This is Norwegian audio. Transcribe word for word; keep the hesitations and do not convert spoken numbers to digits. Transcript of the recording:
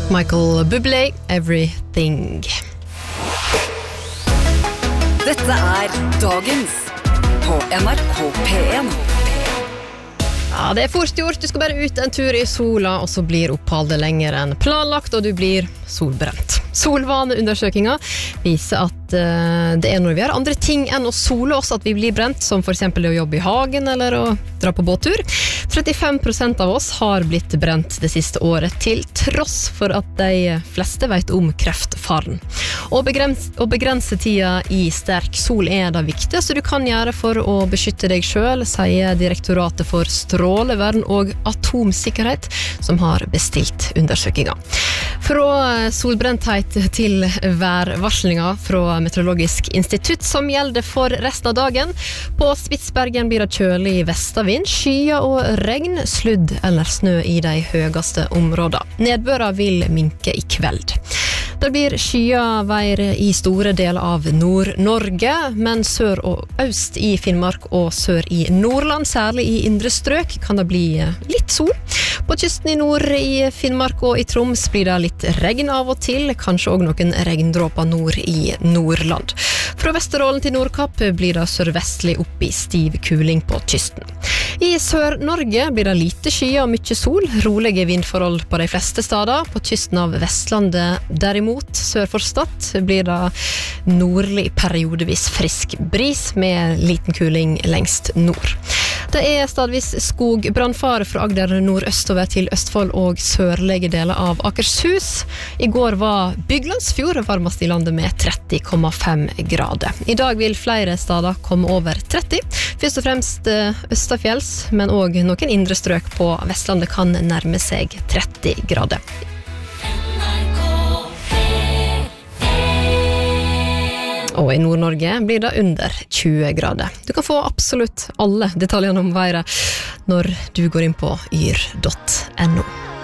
Michael Bublé, Everything. Dette er Dagens på N R K P en. Ja, det er fort gjort. Du skal bare ut en tur i sola, og så blir oppholdet lenger enn planlagt, og du blir solbrent. Solvaneundersøkinga viser at uh, det er når vi har andre ting enn å sole oss at vi blir brent, som for eksempel å jobbe i hagen eller å dra på båttur. trettifem prosent av oss har blitt brent det siste året, til tross for at de fleste vet om kreftfaren. Å begrense, å begrense tida i sterk sol er det viktigste du kan gjøre for å beskytte deg selv, sier Direktoratet for strålevern og atomsikkerhet, som har bestilt undersøkinga. Fra solbrenthet til værvarslinga fra Meteorologisk institutt som gjelder for resten av dagen. På Spitsbergen blir det kjølig vestavind, skyer og regn, sludd eller snø i de høyeste områdene. Nedbøra vil minke i kveld. Det blir skyavær i store deler av Nord-Norge, men sør og øst i Finnmark og sør i Nordland, særlig i indre strøk, kan det bli litt sol. På kysten i nord i Finnmark og i Troms blir det litt regn av og til, kanskje også noen regndråper nord i Nordland. Fra Vesterålen til Nordkapp blir det sørvestlig opp i stiv kuling på kysten. I Sør-Norge blir det lite skyer og mye sol, rolige vindforhold på de fleste steder. På kysten av Vestlandet derimot, sør for Stad, blir det nordlig periodevis frisk bris med liten kuling lengst nord. Det er stadvis skogbrannfare fra Agder nordøstover til Østfold og sørlige deler av Akershus. I går var Byglandsfjord varmest i landet med tretti komma fem grader. I dag vil flere steder komme over tretti, først og fremst Østafjells, men også noen indre strøk på Vestlandet kan nærme seg tretti grader. Og i Nord-Norge blir det under tjue grader. Du kan få absolutt alle detaljene om været når du går inn på yr punktum no.